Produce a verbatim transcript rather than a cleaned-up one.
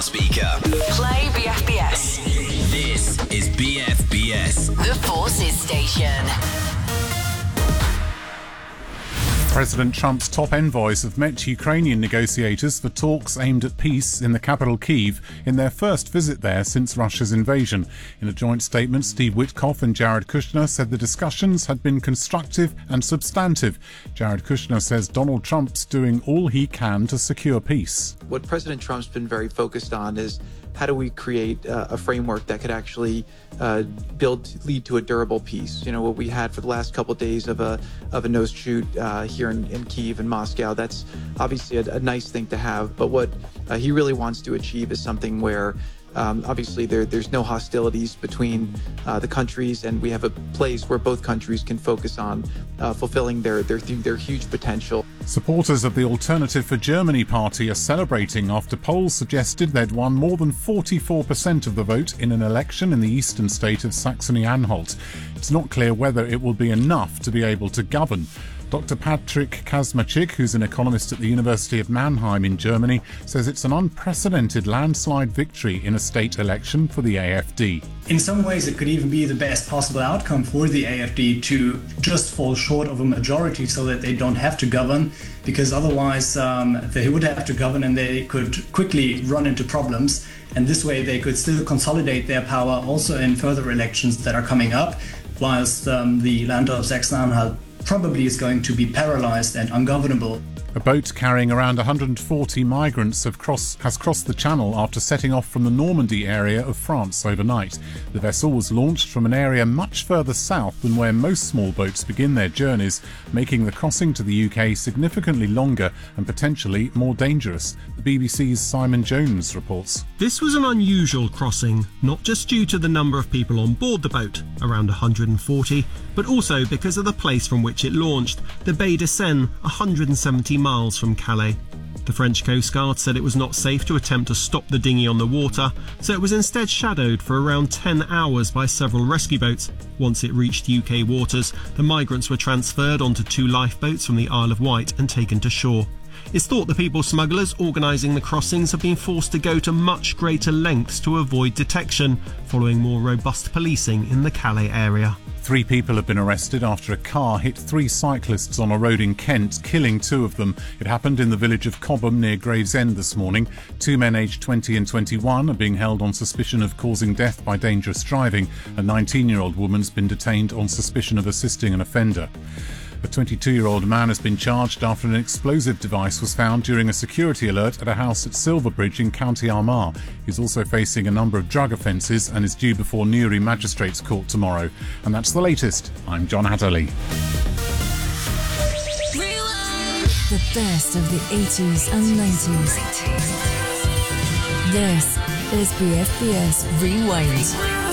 smart speaker. Play B F B S. This is B F B S. The Forces Station. President Trump's top envoys have met Ukrainian negotiators for talks aimed at peace in the capital Kyiv in their first visit there since Russia's invasion. In a joint statement, Steve Witkoff and Jared Kushner said the discussions had been constructive and substantive. Jared Kushner says Donald Trump's doing all he can to secure peace. What President Trump's been very focused on is how do we create uh, a framework that could actually uh, build, lead to a durable peace? You know, what we had for the last couple of days of a of a nose shoot uh, here in, in Kyiv and Moscow, that's obviously a, a nice thing to have. But what uh, he really wants to achieve is something where Um, obviously, there, there's no hostilities between uh, the countries, and we have a place where both countries can focus on uh, fulfilling their, their their huge potential. Supporters of the Alternative for Germany party are celebrating after polls suggested they'd won more than forty-four percent of the vote in an election in the eastern state of Saxony-Anhalt. It's not clear whether it will be enough to be able to govern. Doctor Patrick Kazmachik, who's an economist at the University of Mannheim in Germany, says it's an unprecedented landslide victory in a state election for the A F D. In some ways, it could even be the best possible outcome for the A F D to just fall short of a majority so that they don't have to govern, because otherwise um, they would have to govern and they could quickly run into problems. And this way they could still consolidate their power also in further elections that are coming up, whilst um, the land of Saxony-Anhalt probably is going to be paralyzed and ungovernable. A boat carrying around one hundred forty migrants have cross, has crossed the channel after setting off from the Normandy area of France overnight. The vessel was launched from an area much further south than where most small boats begin their journeys, making the crossing to the U K significantly longer and potentially more dangerous. The B B C's Simon Jones reports. This was an unusual crossing, not just due to the number of people on board the boat, around one hundred forty, but also because of the place from which it launched, the Baie de Seine, one hundred seventy miles from Calais. The French Coast Guard said it was not safe to attempt to stop the dinghy on the water, so it was instead shadowed for around ten hours by several rescue boats. Once it reached U K waters, the migrants were transferred onto two lifeboats from the Isle of Wight and taken to shore. It's thought the people smugglers organising the crossings have been forced to go to much greater lengths to avoid detection, following more robust policing in the Calais area. Three people have been arrested after a car hit three cyclists on a road in Kent, killing two of them. It happened in the village of Cobham near Gravesend this morning. Two men aged twenty and twenty-one are being held on suspicion of causing death by dangerous driving. A nineteen-year-old woman's been detained on suspicion of assisting an offender. A twenty-two-year-old man has been charged after an explosive device was found during a security alert at a house at Silverbridge in County Armagh. He's also facing a number of drug offences and is due before Newry Magistrates Court tomorrow. And that's the latest. I'm John Hatterley. The best of the eighties and nineties. This is B F B S Rewind.